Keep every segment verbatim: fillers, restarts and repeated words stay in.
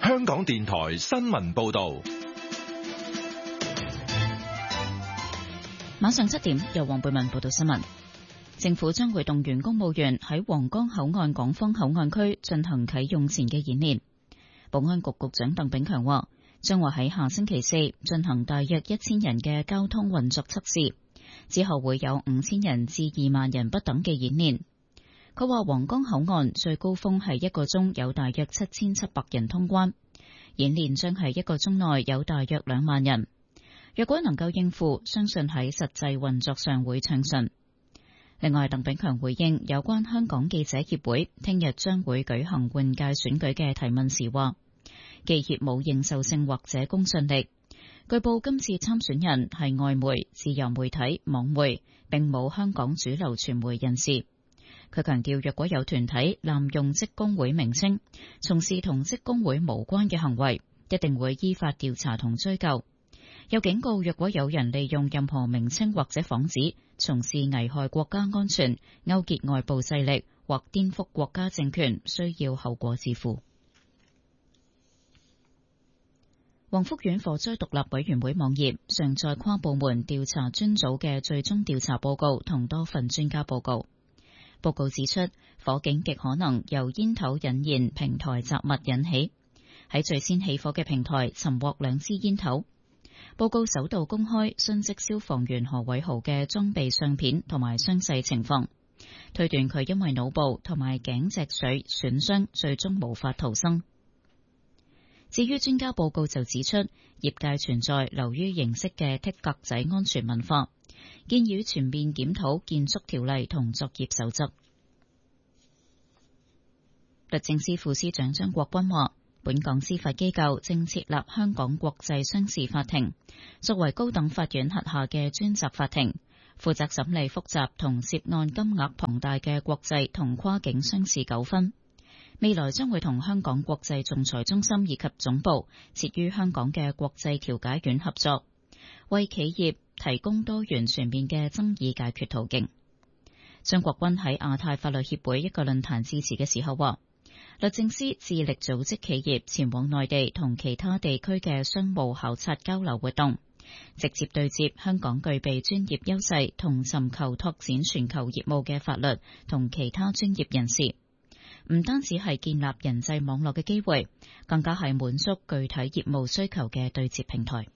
香港電台新聞報道。 晚上七點，由黃貝文報道新聞。政府將會動員公務員喺皇崗口岸港方口岸區進行啟用前嘅演練。保安局局長鄧炳強話，將會喺下星期四進行大約一千人嘅交通運作測試，之後會有五千人至二萬人不等嘅演練。佢話皇崗口岸最高峰係一個鐘有大約七千七百人通關，演練將係一個鐘內有大約兩萬人。若果能夠應付，相信喺實際運作上會暢順。另外，鄧炳強回應有關香港記者協會聽日將會舉行換屆選舉嘅提問時話，記協冇認受性或者公信力。據報今次參選人係外媒、自由媒體、網媒，並冇香港主流傳媒人士。佢強調，若果有團體濫用職工會名稱，從事同職工會無關嘅行為，一定會依法調查同追究。又警告，若果有人利用任何名稱或者幌子從事危害國家安全、勾結外部勢力或顛覆國家政權，需要後果自負。黃福苑火災獨立委員會網頁上載跨部門調查專組嘅最終調查報告同多份專家報告。報告指出，火警極可能由煙頭引燃平台雜物引起，喺最先起火嘅平台尋獲兩支煙頭。報告首度公開殉職消防員何偉豪嘅裝備相片同埋傷勢情況，推斷佢因為腦部同埋頸脊髓損傷，最終無法逃生。至於專家報告就指出，業界存在流於形式嘅剔格仔安全文化，建議全面檢討建築條例同作業守則。律政司副司長張國鈞話，本港司法機構正設立香港國際商事法庭，作為高等法院轄下嘅專責法庭，負責審理複雜同涉案金額龐大嘅國際同跨境商事糾紛。未來將會同香港國際仲裁中心以及總部設於香港嘅國際調解院合作，為企業提供多元全面嘅爭議解決途徑。張國鈞喺亞太法律協會一個論壇致辭嘅時候話，律政司致力組織企業前往內地同其他地區嘅商務考察交流活動，直接對接香港具備專業優勢同尋求拓展全球業務嘅法律同其他專業人士，唔單止係建立人際網絡嘅機會，更加係滿足具體業務需求嘅對接平台。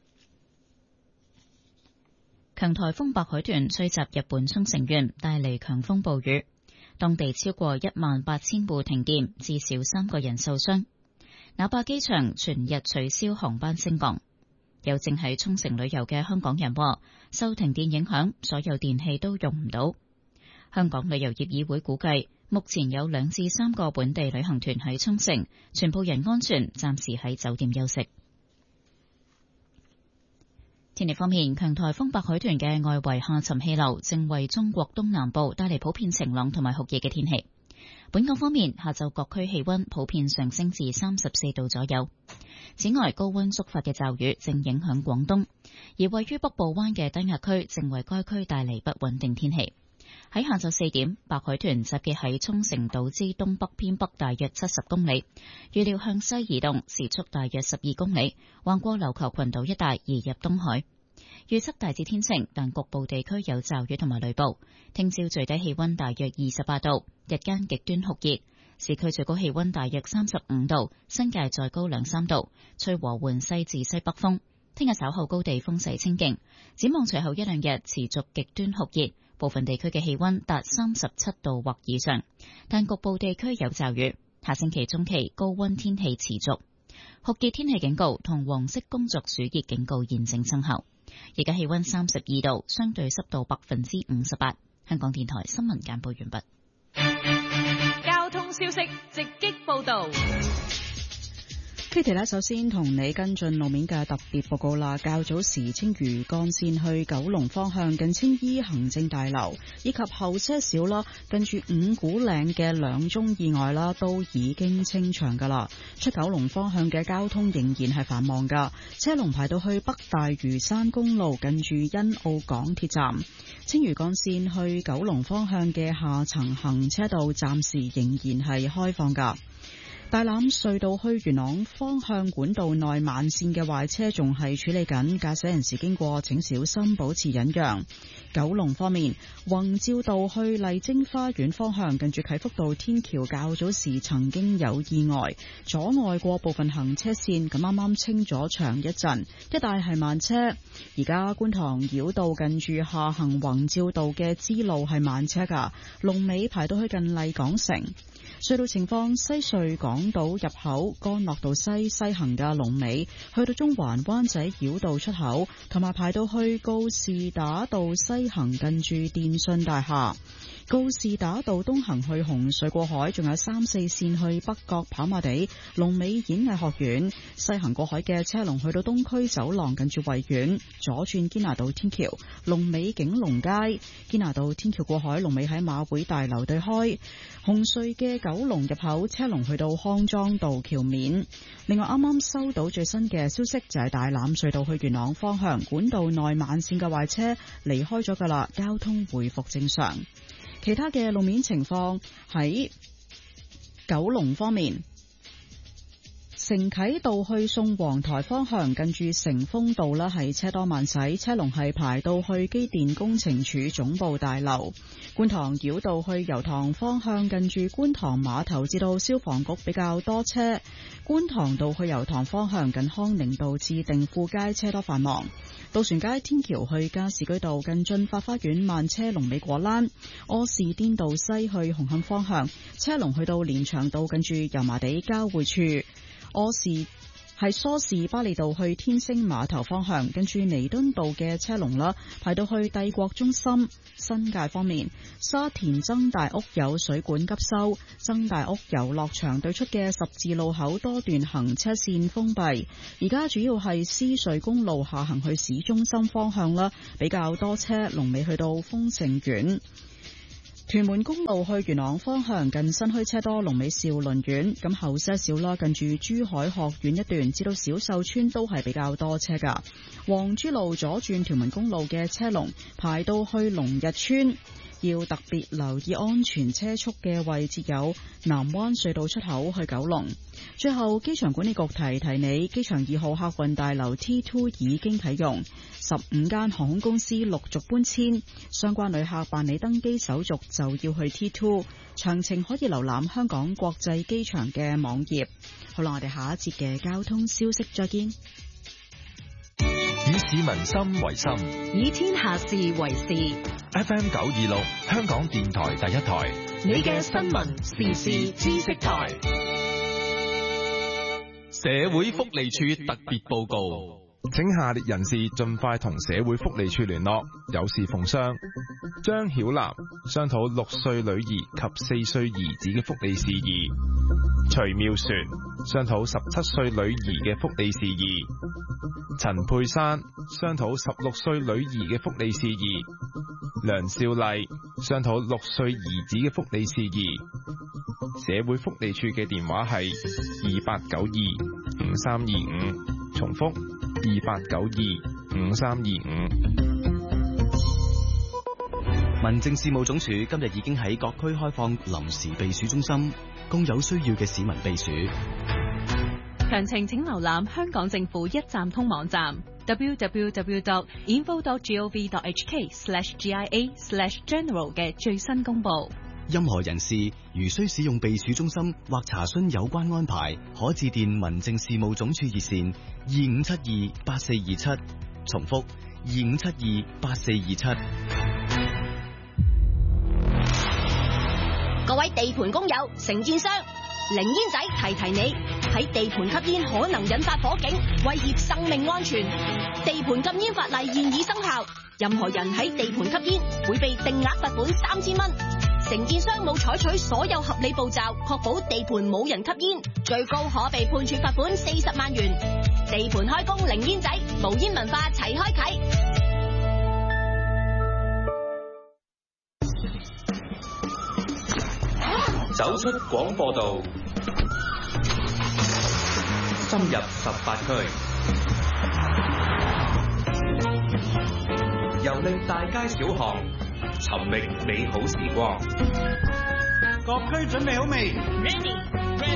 強颱風白海豚吹襲日本沖繩縣，帶嚟強風暴雨。當地超過一萬八千戶停電，至少三個人受傷。那霸機場全日取消航班升降。有正喺沖繩旅遊嘅香港人話，受停電影響，所有電器都用唔到。香港旅遊業議會估計，目前有兩至三個本地旅行團喺沖繩，全部人安全，暫時喺酒店休息。天氣方面，強颱風白海豚嘅外圍下沉氣流正為中國東南部帶嚟普遍晴朗同埋酷熱嘅天氣。本港方面，下晝各區氣溫普遍上升至三十四度左右。此外，高溫觸發嘅驟雨正影響廣東，而位於北部灣嘅低壓區正為該區帶嚟不穩定天氣。喺下晝四點，白海豚集結喺沖繩島之東北偏北大約七十公里，預料向西移動，時速大約十二公里，橫過琉球群島一帶移入東海。預測大致天晴，但局部地區有驟雨同埋雷暴。聽朝最低氣溫大約二十八度，日間極端酷熱，市區最高氣溫大約三十五度，新界再高兩三度，吹和緩西至西北風。聽日稍後高地風勢清勁，展望隨後一兩日持續極端酷熱，部分地區嘅氣溫達三十七度或以上，但局部地區有驟雨。下星期中期高溫天氣持續，酷熱天氣警告同黃色工作暑熱警告現正生效。而家氣溫三十二度，相對濕度百分之五十八。香港電台新聞簡報完畢。 交通消息直擊報道。 Kitty 呢，首先同你跟進路面嘅特別報告啦。較早時青嶼幹線去九龍方向近青衣行政大樓以及後些少啦，近住五股嶺嘅兩宗意外啦，都已經清場噶啦。出九龍方向嘅交通仍然係繁忙噶，車龍排到去北大嶼山公路近住欣澳港鐵站。青嶼幹線去九龍方向嘅下層行車道暫時仍然係開放噶。 大欖隧道去元朗方向管道內慢線嘅壞車仲係處理緊，駕駛人士經過請小心保持忍讓。九龍方面，宏照道去麗晶花園方向近住啟福道天橋較早時曾經有意外，阻礙過部分行車線，咁啱啱清咗場一陣，一帶係慢車。而家觀塘繞道近住下行宏照道嘅支路係慢車噶，龍尾排到去近麗港城。隧道情況，西隧港島入口干諾道西西行嘅龍尾去到中環灣仔繞道出口，同埋排到去告士打道西行近住電訊大廈。告士打道東行去紅隧過海，仲有三四線去北角跑馬地，龍尾演藝學院。西行過海嘅車龍去到東區走廊近住維園，左轉堅拿道天橋，龍尾景隆街。堅拿道天橋過海龍尾喺馬會大樓對開。紅隧嘅九龍入口車龍去到康莊道橋面。另外啱啱收到最新嘅消息，就係大欖隧道去元朗方向管道內慢線嘅壞車離開咗噶啦，交通回復正常。其他嘅路面情況，喺九龍方面，承啟道去宋皇台方向近住成豐道啦，係車多慢駛，車龍係排到去機電工程署總部大樓。觀塘繞道去油塘方向近住觀塘碼頭至到消防局比較多車。觀塘道去油塘方向近康寧道至定富街車多繁忙。渡船街天橋去加士居道近駿發花園慢車龍尾果欄。柯士甸道西去紅磡方向車龍去到連翔道近住油麻地交匯處。柯士係梳士巴利道去天星碼頭方向，跟住彌敦道嘅車龍啦，排到去帝國中心。新界方面，沙田曾大屋有水管急修，曾大屋遊樂場對出嘅十字路口多段行車線封閉。而家主要係獅隧公路下行去市中心方向啦，比較多車，龍尾去到豐盛苑。屯門公路去元朗方向近新墟車多，龍尾兆麟苑。咁後些少啦，近住珠海學院一段至到小秀村都係比較多車噶。黃珠路左轉屯門公路嘅車龍排到去龍日村。要特別留意安全車速嘅位置有南灣隧道出口去九龍。最後，機場管理局提提你，機場二號客運大樓 T 二 已經啟用，十五間航空公司陸續搬遷，相關旅客辦理登機手續就要去 T 二。詳情可以瀏覽香港國際機場嘅網頁。好啦，我哋下一節嘅交通消息再見。 以市民心為心， 以天下事為事。 F M 九二六，香港電台第一台， 你嘅新聞時事知識台。 社會福利署特別報告， 請下列人士盡快同社會福利署聯絡，有事奉商。張曉南商討六歲女兒及四歲兒子嘅福利事宜。徐妙璇商討十七歲女兒嘅福利事宜。陳佩珊商討十六歲女兒嘅福利事宜。梁少麗商討六歲兒子嘅福利事宜。社會福利署嘅電話係二八九二五三二五，重複二八九二五三二五。 民政事務總署今日已經喺各區開放臨時避暑中心，供有需要嘅市民避暑。 詳情請瀏覽香港政府一站通網站 double-u double-u double-u dot info dot gov dot h k slash g i a slash general 嘅最新公佈。 任何人士如需使用避暑中心或查詢有關安排，可致電民政事務總署熱線二五七二八四二七，重複二五七二八四二七。 各位地盤工友、承建商，零煙仔提提你，喺地盤吸煙可能引發火警，威脅生命安全。地盤禁煙法例現已生效，任何人喺地盤吸煙會被定額罰款三千蚊。承建商冇採取所有合理步驟，確保地盤冇人吸煙，最高可被判處罰款四十萬元。地盤開工零煙仔，無煙文化齊開啟。 走出廣播道，深入十八區，遊歷大街小巷，尋覓美好時光。 各區準備好未？ Ready，Ready。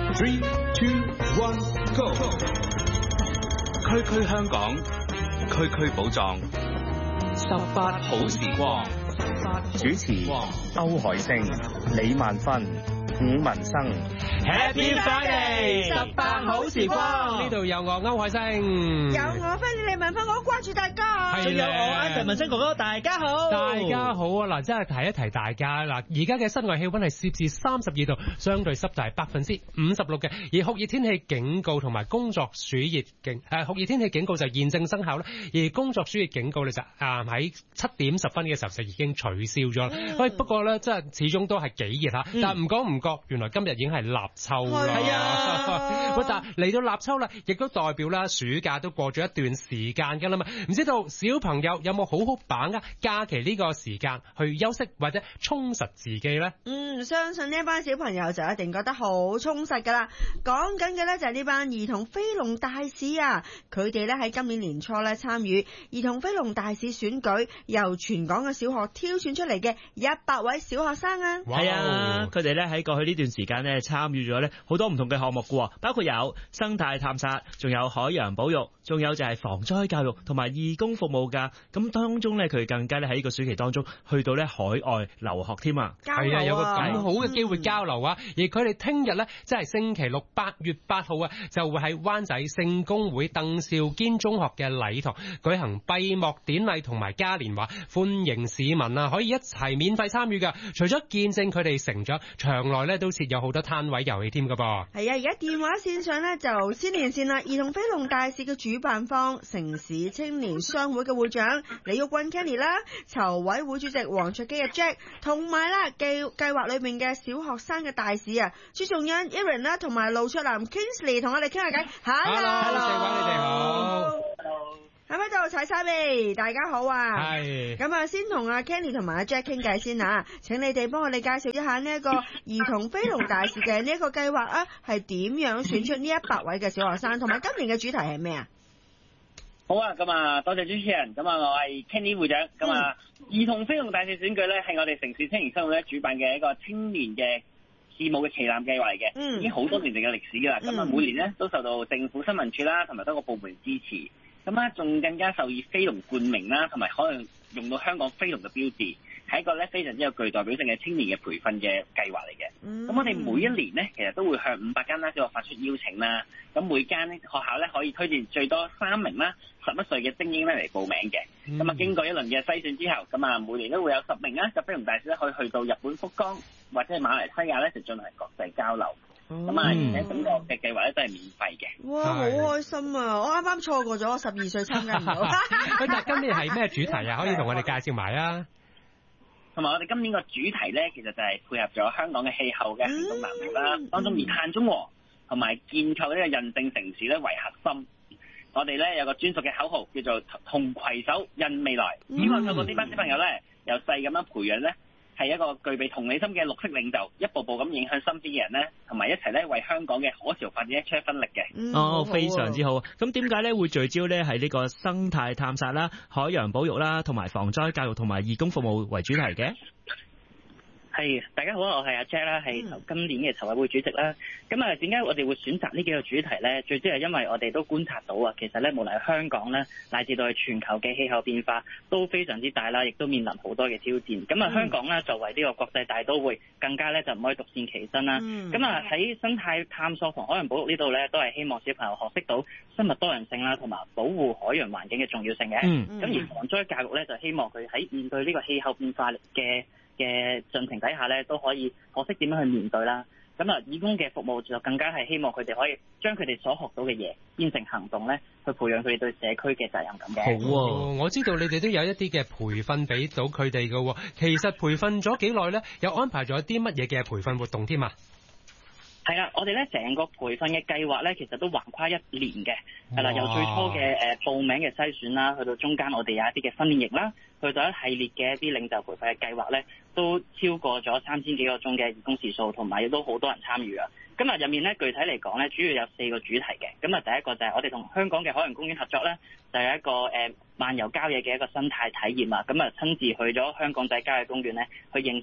Three, two, one, go！ 區區香港，區區寶藏，十八好時光。主持歐海星、李萬芬、伍文生。 Happy Friday！ 十八好時光，呢度有我歐海星， 有我芬李文芬，我掛住大家， 仲有我安迪文生哥哥，大家好，大家好啊！嗱，真係提一提大家嗱，而家嘅室外氣溫係攝氏三十二度，相對濕度係百分之五十六嘅，而酷熱天氣警告同埋工作暑熱警誒酷熱天氣警告就現正生效啦，而工作暑熱警告咧就啊喺七點十分嘅時候就已經取消咗啦。喂、嗯，不過咧，真係始終都係幾熱嚇，嗯、但係唔講唔覺，原來今日已經係立秋啦。係啊，喂，但嚟到立秋啦，亦都代表啦暑假都過咗一段時間㗎啦嘛。唔知道小朋友有冇好好把握假期呢個時間去休息或者充實自己呢？ 嗯，相信呢一班小朋友就一定覺得好充實㗎啦。講緊嘅呢就係呢班兒童飛龍大使啊，佢哋呢喺今年年初呢參與兒童飛龍大使選舉，由全港嘅小學挑選出嚟嘅一百位小學生啊。 係啊，佢哋呢喺過去呢段時間呢參與咗呢好多唔同嘅項目嘅，包括有生態探索，仲有海洋保育，仲有就係防災教育同埋義工服務噶。咁當中咧，佢更加咧喺呢個暑期當中去到咧海外留學添啊。係啊，有個咁好嘅機會交流啊！嗯、而佢哋聽日咧，即係星期六八月八號啊，就會喺灣仔聖公會鄧肇堅中學嘅禮堂舉行閉幕典禮同埋嘉年華，歡迎市民啊可以一齊免費參與噶。除咗見證佢哋成長，場內咧都設有好多攤位遊戲添噶噃。係啊，而家電話線上咧就先連線啦。兒童飛龍大使嘅主辦方城市青年商會嘅會長李玉君 Kenny 啦，籌委會主席黃卓基嘅 Jack， 同埋啦計計劃裏面嘅小學生嘅大使啊朱仲恩 Aaron 啦，同埋盧卓南 Kingsley 同我哋傾下偈。Hello， 四位你哋好。喺咪度齊晒未？大家好啊！係咁啊，先同阿 Kenny 同埋阿 Jack 傾偈先啊！請你哋幫我哋介紹一下呢一個兒童飛龍大使嘅呢一個計劃啊，係點樣選出呢一百位嘅小學生，同埋今年嘅主題係咩啊？ 好啊，咁啊，多謝主持人。咁啊，我係 Kenny 會長。咁啊，兒童飛龍大使選舉咧，係我哋城市青年商會咧主辦嘅一個青年嘅事務嘅旗艦計劃嚟嘅，嗯、已經好多年嚟嘅歷史噶啦。咁啊、嗯，每年咧都受到政府新聞處啦，同埋多個部門支持。咁啊，仲更加受以飛龍冠名啦，同埋可能用到香港飛龍嘅標誌，係一個咧非常之有具代表性嘅青年嘅培訓嘅計劃嚟嘅。咁、嗯、我哋每一年咧，其實都會向五百間啦小學發出邀請啦。咁每間咧學校咧可以推薦最多三名啦十一歲嘅精英咧嚟報名嘅。咁啊、嗯，經過一輪嘅篩選之後，咁啊每年都會有十名啦嘅飛龍大使咧可以去到日本福岡或者係馬來西亞咧就進行國際交流。咁啊，而且整個嘅計劃咧都係免費嘅。哇，好開心啊！我啱啱錯過咗，十二歲參加唔到。 咁但係今年係咩主題啊？可以同我哋介紹埋啊！ 同埋我哋今年個主題咧，其實就係配合咗香港嘅氣候嘅行動藍圖啦，嗯、當中以碳中和同埋建構呢個韌性城市咧為核心。我哋咧有個專屬嘅口號叫做同攜手印未來，希望透過呢班小朋友咧由細咁樣培養咧。係一個具備同理心嘅綠色領袖，一步步咁影響身邊嘅人咧，同埋一齊咧為香港嘅可持續發展出一分力嘅。 嗯、哦，非常之好。咁點解咧會聚焦咧係呢個生態探索啦、海洋保育啦，同埋防災教育同埋義工服務為主題嘅？ 係，大家好，我係阿 Jack 啦，係今年嘅籌委會主席啦。咁啊，點解我哋會選擇呢幾個主題咧？最主要係因為我哋都觀察到啊，其實咧無論係香港咧，乃至到係全球嘅氣候變化都非常之大啦，亦都面臨好多嘅挑戰。咁啊，香港咧作為呢個國際大都會，更加咧就唔可以獨善其身啦。咁啊喺生態探索同海洋保育呢度咧，都係希望小朋友學識到生物多樣性啦，同埋保護海洋環境嘅重要性嘅。咁、嗯、而防災教育咧，就希望佢喺面對呢個氣候變化嘅嘅進程底下咧，都可以學識點樣去面對啦。咁啊，義工嘅服務就更加係希望佢哋可以將佢哋所學到嘅嘢變成行動咧，去培養佢哋對社區嘅責任感嘅。 好、哦，我知道你哋都有一啲嘅培訓俾到佢哋嘅。其實培訓咗幾耐咧？有安排咗啲乜嘢嘅培訓活動添啊？ 係啦，我哋咧成個培訓嘅計劃咧，其實都橫跨一年嘅。係啦，由最初嘅誒報名嘅篩選啦，去到中間我哋有一啲嘅訓練營啦，去到一系列嘅一啲領袖培訓嘅計劃咧，都超過咗三千幾個鐘嘅義工時數，同埋亦都好多人參與啊！咁啊入面咧，具體嚟講咧，主要有四個主題嘅。咁啊，第一個就係我哋同香港嘅海洋公園合作咧，就係一個誒漫遊郊野嘅一個生態體驗啊！咁啊，親自去咗香港仔郊野公園咧，去認識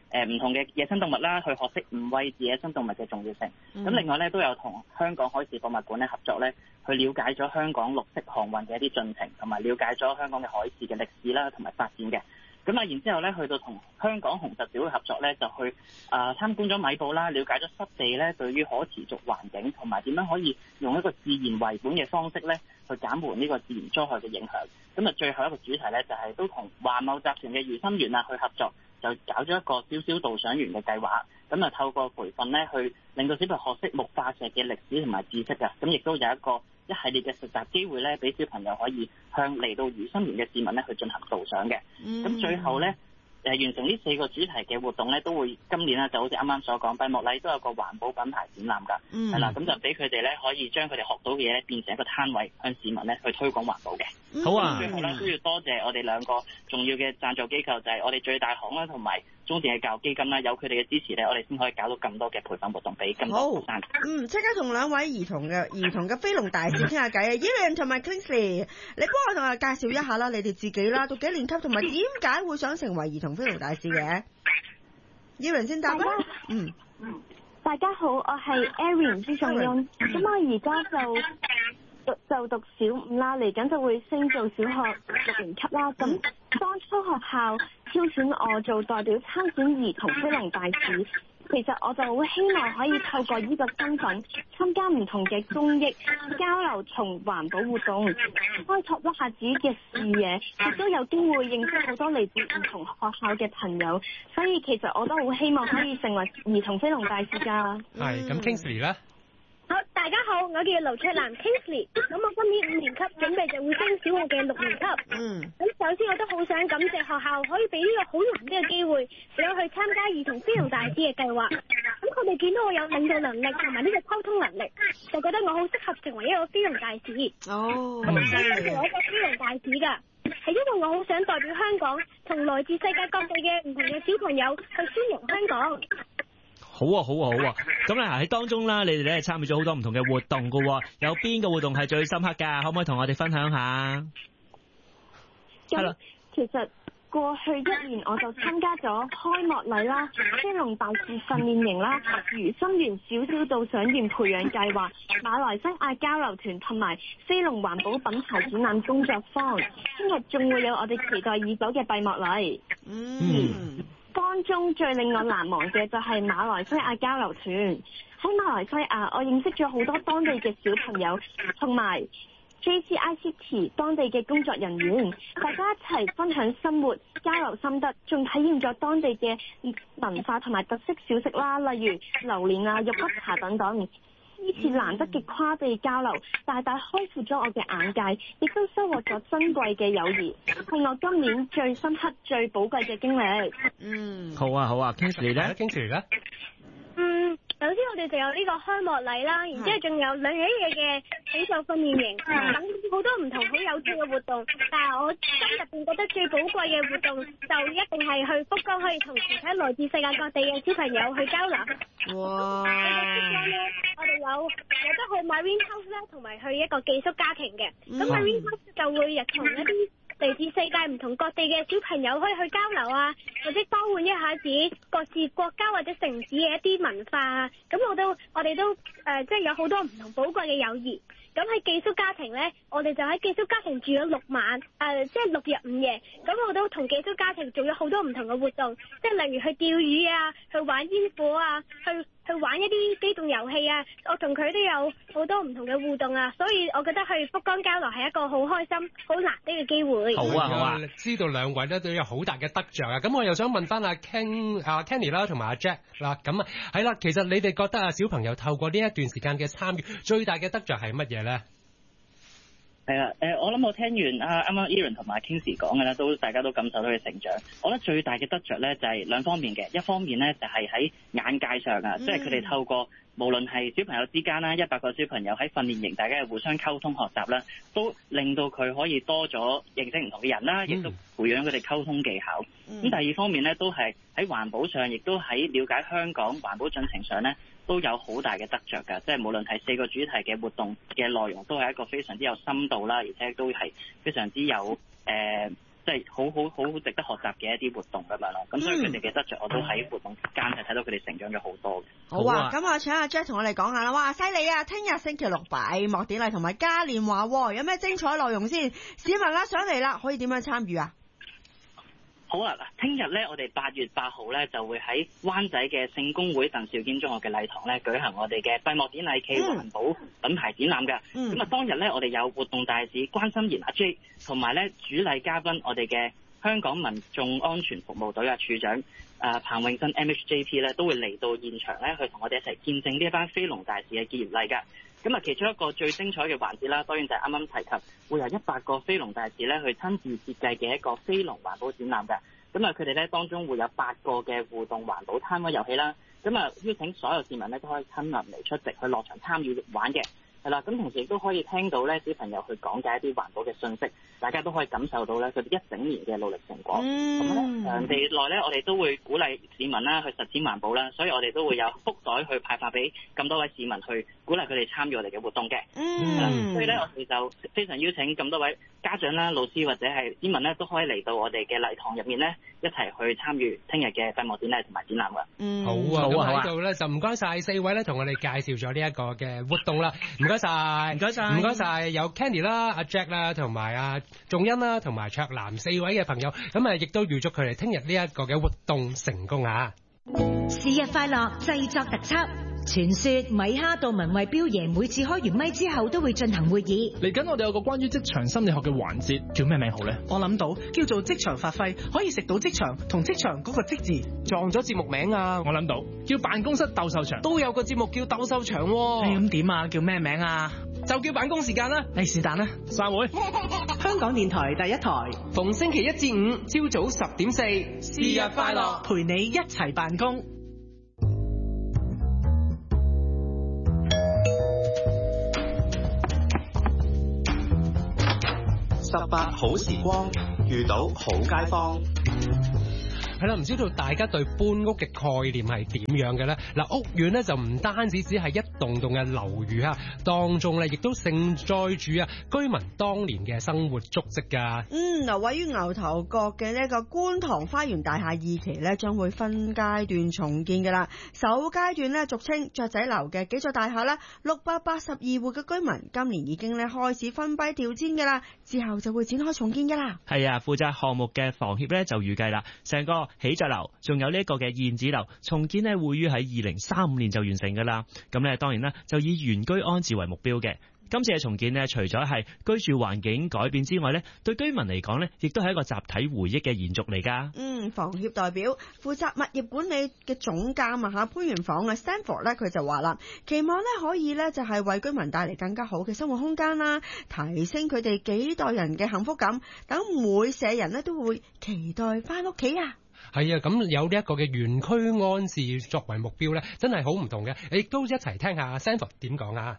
誒唔同嘅野生動物啦，去學識唔餵飼野生動物嘅重要性。咁、嗯、另外咧都有同香港海事博物館咧合作咧，去了解咗香港綠色航運嘅一啲進程，同埋了解咗香港嘅海事嘅歷史啦，同埋發展嘅。咁啊，然之後咧，去到同香港紅十字會合作咧，就去啊、呃、參觀咗米埔啦，了解咗濕地咧對於可持續環境同埋點樣可以用一個自然為本嘅方式咧，去減緩呢個自然災害嘅影響。咁啊，最後一個主題咧，就係、是、都同華懋集團嘅漁心園啊去合作，就搞咗一個小小導賞員嘅計劃。咁啊，透過培訓咧，去令到小朋友學識木化石嘅歷史同埋知識啊。咁亦都有一個一系列嘅實習機會咧，俾小朋友可以向嚟到漁心園嘅市民咧去進行導賞嘅。咁、嗯、最後咧，誒完成呢四個主題嘅活動咧，都會今年咧就好似啱啱所講，閉幕禮都有個環保品牌展覽㗎。係、嗯、啦，咁就俾佢哋咧可以將佢哋學到嘅嘢咧變成一個攤位，向市民咧去推廣環保嘅。好啊！最後咧都要多謝我哋兩個重要嘅贊助機構，就係、是、我哋最大行啦，同埋中電嘅教育基金啦，有佢哋嘅支持咧，我哋先可以搞到咁多嘅培訓活動俾咁多學生。 嗯，即刻同兩位兒童嘅兒童嘅飛龍大使傾下偈啊 Evan 同埋 Kingsley， 你幫我同我介紹一下啦，你哋自己啦，讀幾年級，同埋點解會想成為兒童飛龍大使嘅 Evan 先答啦。嗯， 大家好，我係 Erin 朱仲雍，咁我而家就讀就讀小五啦，嚟緊就會升做小學六年級啦。咁當初學校挑選我做代表參選兒童飛龍大使，其實我就好希望可以透過呢個身份參加唔同嘅公益交流同環保活動，開拓一下自己嘅視野，亦都有機會認識好多嚟自唔同學校嘅朋友，所以其實我都好希望可以成為兒童飛龍大使㗎。 係，咁 Kingsley 咧？ 好，大家好，我叫盧卓蘭 Kingsley， 咁我今年五年級，準備就會升小學嘅六年級。嗯。咁首先我都好想感謝學校可以俾呢個好難得嘅機會，俾我去參加兒童飛龍大使嘅計劃。咁佢哋見到我有領導能力同埋呢個溝通能力，就覺得我好適合成為一個飛龍大使。哦。咁所以我成為一個飛龍大使㗎，係因為我好想代表香港，同來自世界各地嘅唔同嘅小朋友去宣揚香港。 好啊，好啊，好啊！咁咧喺當中啦，你哋咧參與咗好多唔同嘅活動噶，有邊個活動係最深刻噶？可唔可以同我哋分享下？ 係啦，其實過去一年我就參加咗開幕禮啦、飛龍大使訓練營啦、漁心園小小導賞員培養計劃、馬來西亞交流團同埋飛龍環保品牌展覽工作坊。聽日仲會有我哋期待已久嘅閉幕禮。嗯。當中最令我難忘嘅就係馬來西亞交流團。喺馬來西亞，我認識咗好多當地嘅小朋友，同埋 J C I C T 當地嘅工作人員，大家一齊分享生活、交流心得，仲體驗咗當地嘅文化同埋特色小食啦，例如榴蓮啊、肉骨茶等等。呢次難得嘅跨地交流，大大開闊咗我嘅眼界，亦都收穫咗珍貴嘅友誼，係我今年最深刻、最寶貴嘅經歷。嗯， 好啊，好啊 ，Kingsley 咧 ，Kingsley 咧， 嗯。首先我哋就有呢個開幕禮啦，然之後仲有兩日一夜嘅比賽訓練營，等好多唔同好有趣嘅活動。但係我心入邊覺得最寶貴嘅活動就一定係去福岡，可以同其他來自世界各地嘅小朋友去交流。哇！喺福岡咧，我哋有有得去 Marine House 啦，同埋去一個寄宿家庭嘅。咁 Marine House 就會日同一啲嚟自世界唔同各地嘅小朋友可以去交流啊，或者交換一下自己各自國家或者城市嘅一啲文化啊。咁我都我哋都誒、呃，即係有好多唔同寶貴嘅友誼。咁喺寄宿家庭咧，我哋就喺寄宿家庭住咗六晚，誒、呃，即係六日五夜。咁我都同寄宿家庭做咗好多唔同嘅活動，即係例如去釣魚啊，去玩煙火啊，去去玩一啲機動遊戲啊。我同佢都有好多唔同嘅互動啊，所以我覺得去福岡交流係一個好開心、好難得嘅機會。 好啊，好啊！知道兩位咧都有好大嘅得着啊。咁我又想問翻阿 Ken、阿 Kenny 啦，同埋阿 Jack 啦。咁啊，係啦，其實你哋覺得啊，小朋友透過呢一段時間嘅參與，最大嘅得着係乜嘢咧？ 係啊，誒，我諗我聽完啊啱啱 Erin 同埋 Kingsley 講嘅咧，都大家都感受到佢成長。我覺得最大嘅得着咧就係兩方面嘅，一方面咧就係喺眼界上啊，嗯、即係佢哋透過無論係小朋友之間啦，一百個小朋友喺訓練營，大家係互相溝通學習啦，都令到佢可以多咗認識唔同嘅人啦，亦、嗯、都培養佢哋溝通技巧。咁、嗯、第二方面咧，都係喺環保上，亦都喺了解香港環保進程上咧，都有好大嘅得着㗎，即係無論係四個主題嘅活動嘅內容，都係一個非常之有深度啦，而且都係非常之有誒、呃、 即係好好好值得學習嘅一啲活動咁樣咯。咁所以佢哋嘅得着我都喺活動間係睇到佢哋成長咗好多嘅。 好啊，咁我請阿 Jack 同我哋講下啦。哇，犀利啊！聽日星期六閉幕典禮同埋嘉年華，有咩精彩內容先？市民啦上嚟啦，可以點樣參與啊？ 好啊！嗱，聽日咧，我哋八月八號咧就會喺灣仔嘅聖公會鄧肇堅中學嘅禮堂咧舉行我哋嘅閉幕典禮暨環保品牌展覽嘅。咁啊、嗯，當日咧我哋有活動大使關心妍阿 J， 同埋咧主禮嘉賓我哋嘅香港民眾安全服務隊嘅處長誒、呃、彭永新 M H J P 咧都會嚟到現場咧去同我哋一齊見證呢一班飛龍大使嘅結業禮㗎。咁啊，其中一個最精彩嘅環節啦，當然就係啱啱提及會有一百個飛龍大使咧去親自設計嘅一個飛龍環保展覽嘅。咁啊，佢哋咧當中會有八個嘅互動環保攤位遊戲啦。咁啊，邀請所有市民咧都可以親臨嚟出席去落場參與玩嘅。係啦，咁同時亦都可以聽到咧小朋友去講解一啲環保嘅信息，大家都可以感受到咧佢哋一整年嘅努力成果。咁咧、嗯，場地內咧我哋都會鼓勵市民啦去實踐環保啦，所以我哋都會有福袋去派發俾咁多位市民去鼓勵佢哋參與我哋嘅活動嘅。嗯，所以咧我哋就非常邀請咁多位家長啦、老師或者係市民咧都可以嚟到我哋嘅禮堂入面咧一齊去參與聽日嘅閉幕典禮同埋展覽㗎。 嗯，好啊，咁喺度咧就唔該晒四位咧同我哋介紹咗呢一個嘅活動啦。唔該晒，唔該晒，唔該晒，有 Candy 啦、阿 Jack 啦，同埋阿仲欣啦，同埋卓南四位嘅朋友，咁啊亦都預祝佢哋聽日呢一個嘅活動成功啊！ 是日快樂製作特輯。傳說米哈杜文慧彪爺每次開完咪之後都會進行會議。 嚟緊我哋有個關於職場心理學嘅環節，叫咩名好呢？ 我諗到叫做職場發揮，可以食到職場同職場嗰個職字撞咗節目名啊！ 我諗到叫辦公室鬥獸場， 都有個節目叫鬥獸場喎。咁點啊？叫咩名啊？ 就叫辦公時間啦。 誒是但啦，散會。香港電台第一台， 逢星期一至五朝早十點四， 是日快樂，陪你一齊辦公。 十八好時光，遇到好街坊。 係啦，唔知道大家對搬屋嘅概念係點樣嘅咧？嗱，屋苑咧就唔單止只係一棟棟嘅樓宇啊，當中咧亦都盛載住啊居民當年嘅生活足跡㗎。 嗯，嗱，位於牛頭角嘅呢個觀塘花園大廈二期咧，將會分階段重建㗎啦。首階段咧，俗稱雀仔樓嘅幾座大廈咧，六百八十二戶嘅居民今年已經咧開始分批調遷㗎啦，之後就會展開重建㗎啦。 係啊，負責項目嘅房協咧就預計啦，成個喜鵲樓，仲有呢一個嘅燕子樓重建呢，會於喺二零三五年就完成噶啦。咁咧當然啦，就以原居安置為目標嘅。今次嘅重建呢，除咗係居住環境改變之外呢，對居民嚟講呢，亦都係一個集體回憶嘅延續嚟噶。 嗯，房協代表負責物業管理嘅總監啊，吓潘元房嘅 Stanford 咧，佢就話啦，期望咧可以咧就係為居民帶嚟更加好嘅生活空間啦，提升佢哋幾代人嘅幸福感，等每社人咧都會期待翻屋企啊。 係啊，咁有呢一個嘅原區安置作為目標咧，真係好唔同嘅。亦都一齊聽下 Stanford 點講啊！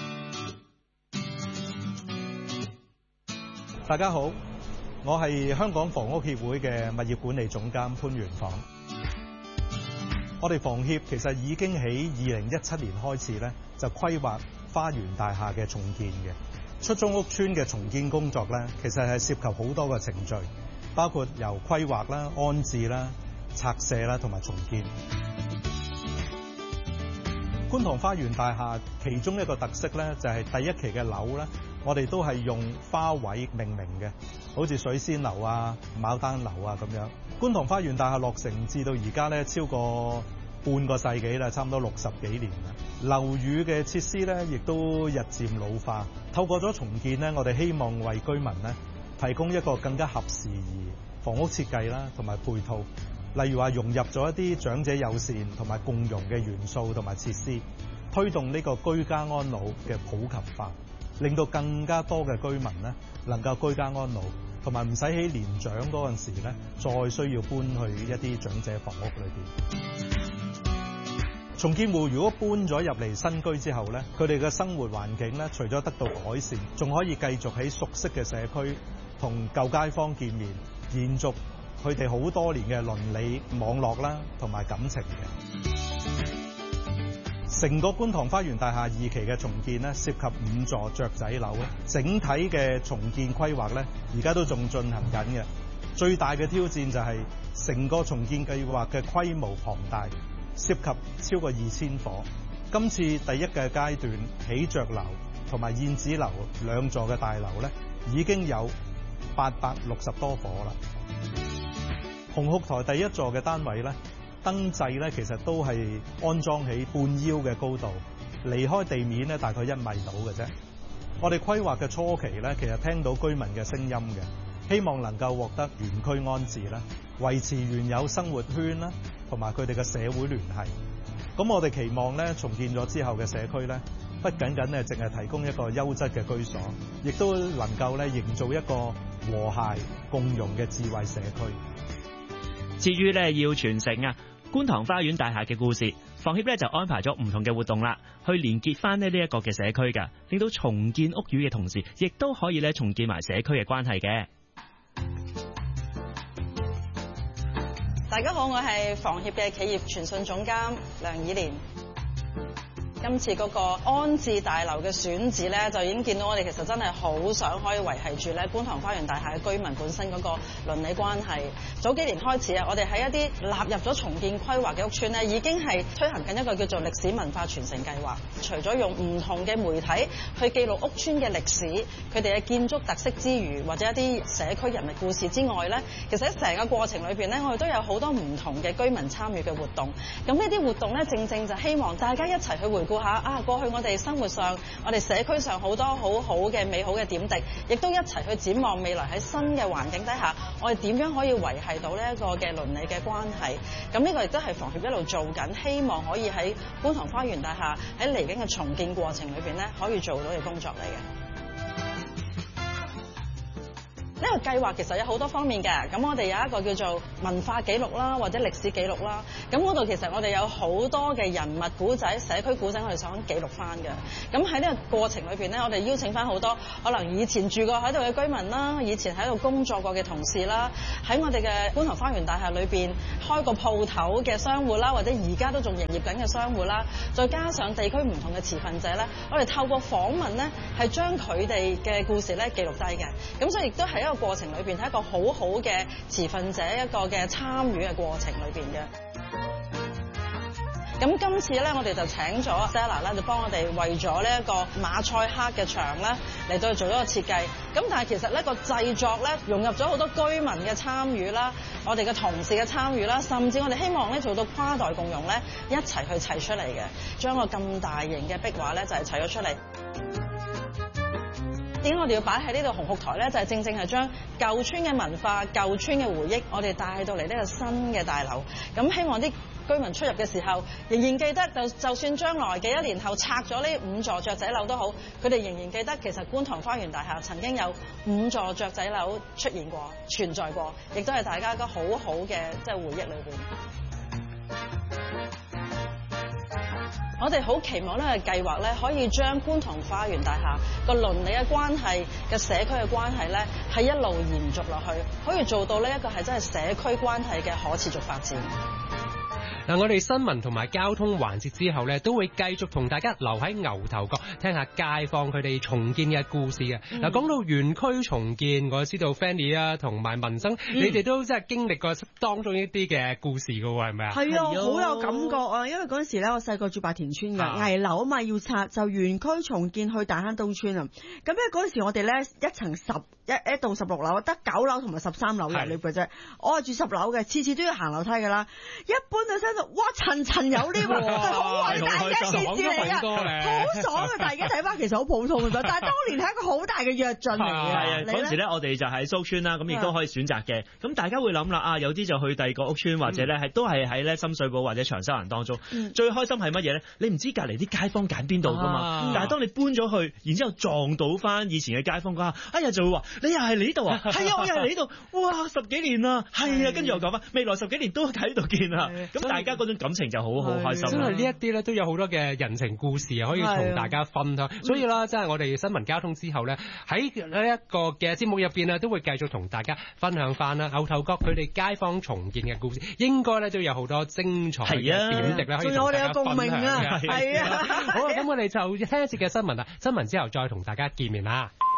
大家好，我係香港房屋協會嘅物業管理總監潘元房。我哋房協其實已經喺二零一七年開始咧，就規劃花園大廈嘅重建嘅。出租屋邨嘅重建工作咧，其實係涉及好多個程序，包括由規劃啦、安置啦、拆卸啦同埋重建。觀塘花園大廈其中一個特色咧，就係第一期嘅樓咧，我哋都係用花位命名嘅，好似水仙樓啊、牡丹樓啊咁樣。觀塘花園大廈落成至到而家咧，超過半個世紀啦，差唔多六十幾年啦。樓宇嘅設施咧，亦都日漸老化。透過咗重建咧，我哋希望為居民咧提供一個更加合時宜房屋設計啦，同埋配套。例如話融入咗一啲長者友善同埋共融嘅元素同埋設施，推動呢個居家安老嘅普及化，令到更加多嘅居民咧能夠居家安老，同埋唔使喺年長嗰陣時咧再需要搬去一啲長者房屋裏邊。重建戶如果搬咗入嚟新居之後咧，佢哋嘅生活環境咧除咗得到改善，仲可以繼續喺熟悉嘅社區同舊街坊見面，延續佢哋好多年嘅鄰里網絡啦，同埋感情嘅。成個觀塘花園大廈二期嘅重建咧，涉及五座雀仔樓咧，整體嘅重建規劃咧，而家都仲進行緊嘅。 最大嘅挑戰就係成個重建計劃嘅規模龐大，涉及超過二千伙。今次第一嘅階段喜鵲樓同埋燕子樓兩座嘅大樓咧，已經有八百六十多伙啦。紅磡台第一座嘅單位咧，燈掣咧其實都係安裝喺半腰嘅高度，離開地面咧大概一米到嘅啫。我哋規劃嘅初期咧，其實聽到居民嘅聲音嘅，希望能夠獲得原區安置啦，維持原有生活圈啦，同埋佢哋嘅社會聯繫。咁我哋期望咧，重建咗之後嘅社區咧，不僅僅咧淨係提供一個優質嘅居所，亦都能夠咧營造一個和諧共融嘅智慧社區。 至於咧要傳承啊觀塘花園大廈嘅故事，房協咧就安排咗唔同嘅活動啦，去連結翻呢呢一個嘅社區㗎，令到重建屋宇嘅同時，亦都可以咧重建埋社區嘅關係嘅。 大家好，我係房協嘅企業傳訊總監梁以蓮。今次嗰個安置大樓嘅選址咧，就已經見到我哋其實真係好想可以維繫住咧觀塘花園大廈嘅居民本身嗰個鄰里關係。早幾年開始啊，我哋喺一啲納入咗重建規劃嘅屋邨咧，已經係推行緊一個叫做歷史文化傳承計劃。除咗用唔同嘅媒體去記錄屋邨嘅歷史、佢哋嘅建築特色之餘，或者一啲社區人物故事之外咧，其實喺成個過程裏邊咧，我哋都有好多唔同嘅居民參與嘅活動。咁呢啲活動咧，正正就希望大家一齊去回顧下啊，過去我哋生活上、我哋社區上好多好好嘅美好嘅點滴，亦都一齊去展望未來喺新嘅環境底下，我哋點樣可以維繫到呢一個嘅鄰里嘅關係。咁呢個亦都係房協一路做緊，希望可以喺觀塘花園大廈喺嚟緊嘅重建過程裏邊咧，可以做到嘅工作嚟嘅。呢個計劃其實有好多方面嘅，咁我哋有一個叫做文化記錄啦，或者歷史記錄啦。咁嗰度其實我哋有好多嘅人物古仔、社區古仔，我哋想記錄翻嘅。咁喺呢個過程裏邊咧，我哋邀請翻好多可能以前住過喺度嘅居民啦，以前喺度工作過嘅同事啦，喺我哋嘅觀塘花園大廈裏邊開個鋪頭嘅商戶啦，或者而家都仲營業緊嘅商戶啦，再加上地區唔同嘅持份者咧，我哋透過訪問咧，係將佢哋嘅故事咧記錄低嘅。咁所以亦都係一個過程裏邊係一個好好嘅持份者一個嘅參與嘅過程裏邊嘅。咁今次咧，我哋就請咗 Stella 咧，就幫我哋為咗呢一個馬賽克嘅牆咧嚟到去做咗個設計。咁但係其實呢個製作咧融入咗好多居民嘅參與啦，我哋嘅同事嘅參與啦，甚至我哋希望咧做到跨代共融咧，一齊去砌出嚟嘅，將個咁大型嘅壁畫咧就係砌咗出嚟。點解我哋要擺喺呢度紅磡台咧？就係正正係將舊村嘅文化、舊村嘅回憶，我哋帶到嚟呢個新嘅大樓。咁希望啲居民出入嘅時候，仍然記得，就就算將來嘅一年後拆咗呢五座雀仔樓都好，佢哋仍然記得其實觀塘花園大廈曾經有五座雀仔樓出現過、存在過，亦都係大家一個好好嘅即係回憶裏邊。我哋好期望呢個計劃咧，可以將觀塘花園大廈個鄰里嘅關係、嘅社區嘅關係咧，係一路延續落去，可以做到呢一個係真係社區關係嘅可持續發展。 嗱，我哋新聞同埋交通環節之後咧，都會繼續同大家留喺牛頭角聽下街坊佢哋重建嘅故事嘅。嗱、嗯，講到園區重建，我知道 Fanny 啊同埋民生，嗯、你哋都真係經歷過當中一啲嘅故事㗎喎，係咪啊？係啊， 好有感覺啊！因為嗰陣時咧，我細個住白田村㗎，危樓啊嘛要拆，就園區重建去大坑東村啊。咁咧嗰陣時我哋咧一層十一一到十六樓，得九樓同埋十三樓入嚟嘅啫。我係住十樓嘅，次次都要行樓梯㗎啦。一般就聽到哇層層有 lift 喎，係好偉大嘅一件事嚟㗎，好爽啊！但係而家睇翻其實好普通嘅啫，但係當年係一個好大嘅躍進嚟嘅。係啊， 嗰陣時咧我哋就喺蘇村啦，咁亦都可以選擇嘅。咁大家會諗啦，啊有啲就去第二個屋村，或者咧係都係喺咧深水埗或者長沙灣當中。嗯、最開心係乜嘢咧？你唔知隔離啲街坊揀邊度㗎嘛？啊、但係當你搬咗去，然之後撞到翻以前嘅街坊嗰下，哎呀就會話：你又係嚟呢度啊？係啊，我又係嚟呢度。哇，十幾年啦，係啊，跟住又講翻未來十幾年都喺呢度見啦。咁大家嗰種感情就好好開心。真係呢一啲咧都有好多嘅人情故事可以同大家分享。所以啦，即係我哋新聞交通之後咧，喺呢一個嘅節目入邊啊，都會繼續同大家分享翻啦。牛頭角佢哋街坊重建嘅故事，應該咧都有好多精彩嘅點滴啦，可以同大家分享嘅。係啊，好啊，咁我哋就聽一節嘅新聞啦。新聞之後再同大家見面啦。